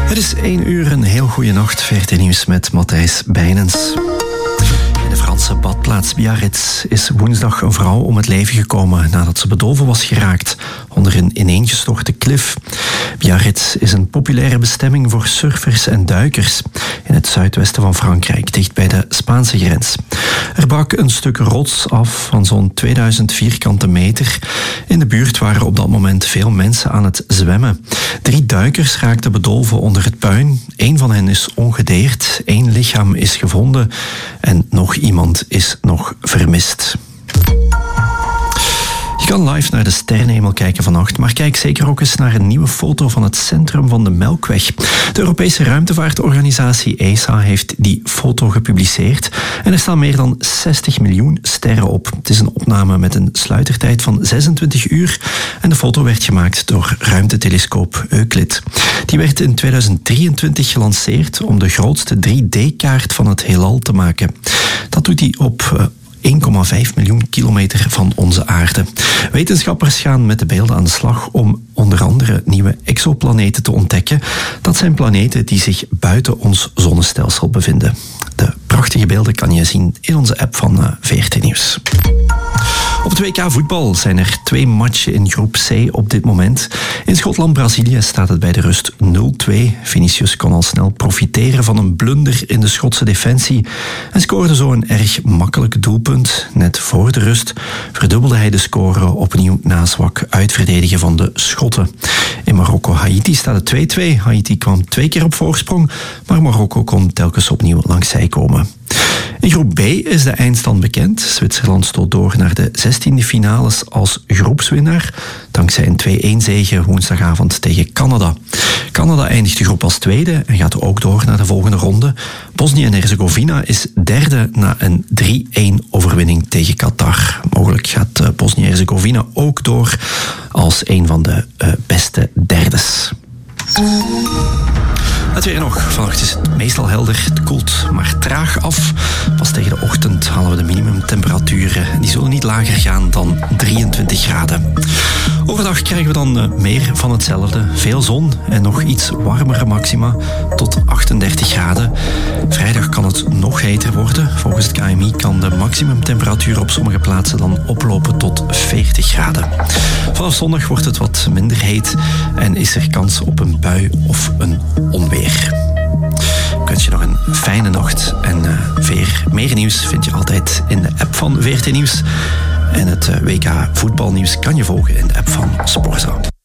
Het is 1 uur, een heel goede nacht. VRT Nieuws met Matthijs Bijnens. In de Franse badplaats Biarritz is woensdag een vrouw om het leven gekomen nadat ze bedolven was geraakt onder een ineengestorte klif. Biarritz is een populaire bestemming voor surfers en duikers in het zuidwesten van Frankrijk, dicht bij de Spaanse grens. Er brak een stuk rots af van zo'n 2000 vierkante meter. In de buurt waren op dat moment veel mensen aan het zwemmen. 3 duikers raakten bedolven onder het puin. 1 van hen is ongedeerd, 1 lichaam is gevonden en nog iemand is nog vermist. Je kan live naar de sterrenhemel kijken vannacht, maar kijk zeker ook eens naar een nieuwe foto van het centrum van de Melkweg. De Europese ruimtevaartorganisatie ESA heeft die foto gepubliceerd en er staan meer dan 60 miljoen sterren op. Het is een opname met een sluitertijd van 26 uur en de foto werd gemaakt door ruimtetelescoop Euclid. Die werd in 2023 gelanceerd om de grootste 3D-kaart van het heelal te maken. Dat doet hij op 1,5 miljoen kilometer van onze aarde. Wetenschappers gaan met de beelden aan de slag om onder andere nieuwe exoplaneten te ontdekken. Dat zijn planeten die zich buiten ons zonnestelsel bevinden. De prachtige beelden kan je zien in onze app van VRT Nieuws. Op het WK voetbal zijn er 2 matchen in groep C op dit moment. In Schotland-Brazilië staat het bij de rust 0-2. Vinicius kon al snel profiteren van een blunder in de Schotse defensie en scoorde zo een erg makkelijk doelpunt. Net voor de rust verdubbelde hij de score opnieuw na zwak uitverdedigen van de Schotten. In Marokko-Haiti staat het 2-2. Haiti kwam 2 keer op voorsprong, maar Marokko kon telkens opnieuw langs zij komen. In groep B is de eindstand bekend. Zwitserland stoot door naar de 16e finales als groepswinnaar, dankzij een 2-1 zege woensdagavond tegen Canada. Canada eindigt de groep als tweede en gaat ook door naar de volgende ronde. Bosnië en Herzegovina is derde na een 3-1 overwinning tegen Qatar. Mogelijk gaat Bosnië en Herzegovina ook door als een van de beste derdes. Het weer nog. Vannacht is het meestal helder. Het koelt maar traag af. Pas tegen de ochtend halen we de minimumtemperaturen. Die zullen niet lager gaan dan 23 graden. Overdag krijgen we dan meer van hetzelfde. Veel zon en nog iets warmere maxima tot 38 graden. Vrijdag kan het nog heter worden. Volgens het KMI kan de maximumtemperatuur op sommige plaatsen dan oplopen tot 40 graden. Vanaf zondag wordt het wat minder heet en is er kans op een bui of een onweer. Ik wens je nog een fijne nacht en meer nieuws vind je altijd in de app van VRT Nieuws. En het WK voetbalnieuws kan je volgen in de app van Sporza.